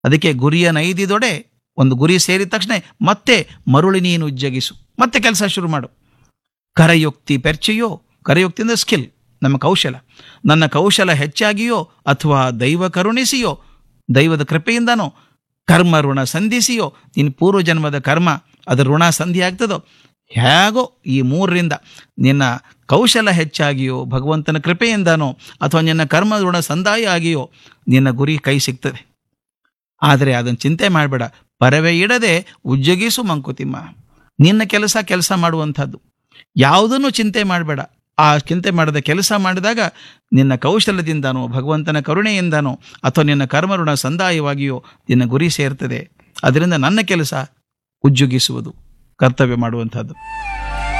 ಅದಕ್ಕೆ ಗುರಿಯ ನೈದಿದೊಡೆ, ಒಂದು ಗುರಿ ಸೇರಿದ ತಕ್ಷಣ ಮತ್ತೆ ಮರುಳಿ ನೀನು ಉಜ್ಜಗಿಸು, ಮತ್ತೆ ಕೆಲಸ ಶುರು ಮಾಡು. ಕರಯುಕ್ತಿ ಪೆರ್ಚೆಯೋ, ಕರಯುಕ್ತಿ ಅಂದರೆ ಸ್ಕಿಲ್, ನಮ್ಮ ಕೌಶಲ. ನನ್ನ ಕೌಶಲ ಹೆಚ್ಚಾಗಿಯೋ ಅಥವಾ ದೈವ ಕರುಣಿಸಿಯೋ, ದೈವದ ಕೃಪೆಯಿಂದನೋ, ಕರ್ಮ ಋಣ ಸಂಧಿಸಿಯೋ, ನಿನ್ನ ಪೂರ್ವಜನ್ಮದ ಕರ್ಮ ಅದರ ಋಣ ಸಂಧಿ ಆಗ್ತದೋ, ಹೇಗೋ ಈ ಮೂರರಿಂದ ನಿನ್ನ ಕೌಶಲ ಹೆಚ್ಚಾಗಿಯೋ, ಭಗವಂತನ ಕೃಪೆಯಿಂದನೋ ಅಥವಾ ನಿನ್ನ ಕರ್ಮ ಋಣ ಸಂದಾಯ ಆಗಿಯೋ ನಿನ್ನ ಗುರಿ ಕೈ ಸಿಗ್ತದೆ. ಆದರೆ ಅದನ್ನು ಚಿಂತೆ ಮಾಡಬೇಡ, ಪರವೇ ಇಡದೆ ಉಜ್ಜಗಿಸು ಮಂಕುತಿಮ್ಮ. ನಿನ್ನ ಕೆಲಸ ಮಾಡುವಂಥದ್ದು, ಯಾವುದನ್ನು ಚಿಂತೆ ಮಾಡಬೇಡ. ಆ ಚಿಂತೆ ಮಾಡದ ಕೆಲಸ ಮಾಡಿದಾಗ ನಿನ್ನ ಕೌಶಲದಿಂದನೋ, ಭಗವಂತನ ಕರುಣೆಯಿಂದನೋ ಅಥವಾ ನಿನ್ನ ಕರ್ಮಋಣ ಸಂದಾಯವಾಗಿಯೋ ನಿನ್ನ ಗುರಿ ಸೇರ್ತದೆ. ಅದರಿಂದ ನನ್ನ ಕೆಲಸ ಉಜ್ಜುಗಿಸುವುದು, ಕರ್ತವ್ಯ ಮಾಡುವಂಥದ್ದು.